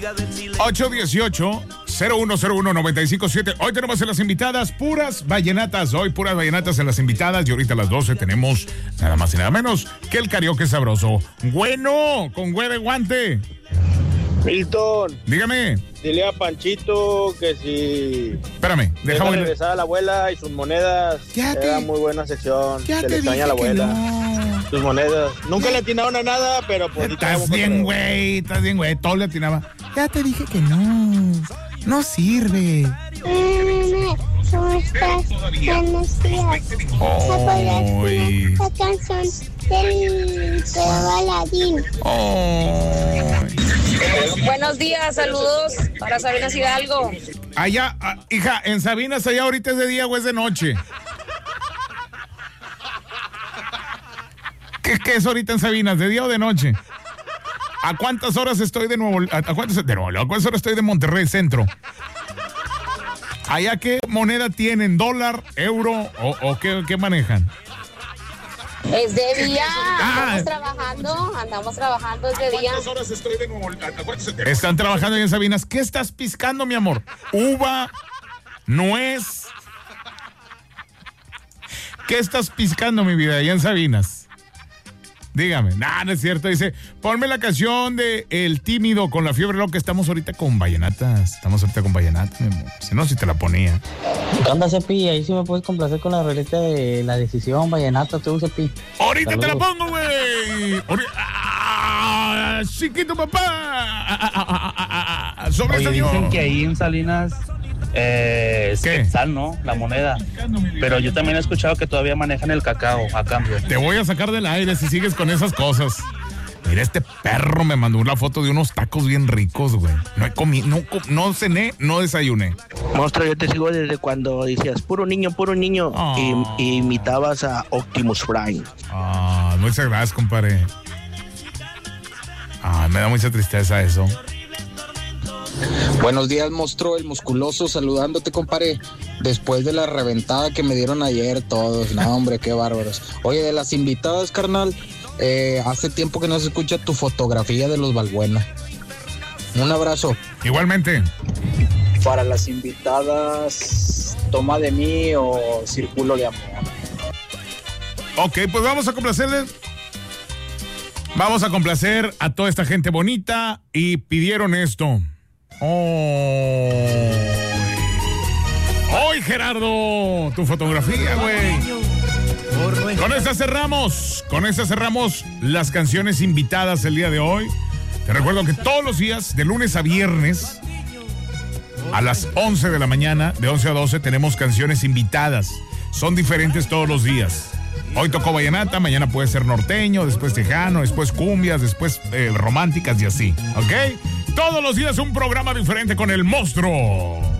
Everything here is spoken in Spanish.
818-0101-957. Hoy tenemos en las invitadas puras vallenatas. Hoy puras vallenatas en las invitadas. Y ahorita a las 12 tenemos nada más y nada menos que el karaoke sabroso. Bueno, con güey de guante. Milton. Dígame. Dile a Panchito que si... Espérame, déjame regresar a la abuela y sus monedas. Era muy buena sección. Se le extraña a la abuela. No. Sus monedas. Nunca le atinaron a nada, pero pues... Estás bien, güey. Todo le atinaba. Ya te dije que no. No sirve. ¿Cómo estás? Buenos días. La canción del Baladín. Buenos días, saludos para Sabinas Hidalgo. Allá, hija, en Sabinas, allá ahorita es de día o es de noche. ¿Qué es ahorita en Sabinas? ¿De día o de noche? ¿A cuántas horas estoy de Nuevo León? ¿A cuántas horas estoy de Monterrey Centro? ¿Allá qué moneda tienen? ¿Dólar, euro o qué manejan? Es de día, andamos trabajando, es de día. ¿Cuántas horas estoy de Nuevo León? Están trabajando en Sabinas. ¿Qué estás piscando, mi amor? ¿Uva? ¿Nuez? ¿Qué estás piscando, mi vida, allá en Sabinas? Dígame. No es cierto. Dice, ponme la canción de El Tímido con la Fiebre Loca. Estamos ahorita con vallenatas. Mi amor. Si no, si te la ponía. ¿Qué onda, Cepi? Ahí sí me puedes complacer con la rolita de La Decisión, vallenata, tú, Cepi. Ahorita saludos. Te la pongo, güey. Chiquito papá. Sobre Oye, dicen que ahí en Salinas es quetzal, ¿no? La moneda. Pero yo también he escuchado que todavía manejan el cacao a cambio. Te voy a sacar del aire si sigues con esas cosas. Mira, este perro me mandó una foto de unos tacos bien ricos, güey. No cené, no desayuné. Monstruo, yo te sigo desde cuando decías puro niño. Y imitabas a Optimus Prime. Muchas gracias, compadre. Me da mucha tristeza eso. Buenos días, monstruo, el musculoso, saludándote, compadre. Después de la reventada que me dieron ayer todos. No, hombre, qué bárbaros. Oye, de las invitadas, carnal, hace tiempo que no se escucha tu fotografía de los Balbuena. Un abrazo. Igualmente. Para las invitadas, Toma de mí o Círculo de Amor. Ok, pues vamos a complacerles. Vamos a complacer a toda esta gente bonita y pidieron esto. ¡Hoy, Gerardo! Tu fotografía, güey. Con esta cerramos las canciones invitadas el día de hoy. Te recuerdo que todos los días, de lunes a viernes, a las 11 de la mañana, de 11 a 12, tenemos canciones invitadas. Son diferentes todos los días. Hoy tocó vallenata, mañana puede ser norteño, después tejano, después cumbias, después románticas y así, ¿ok? Todos los días un programa diferente con el monstruo.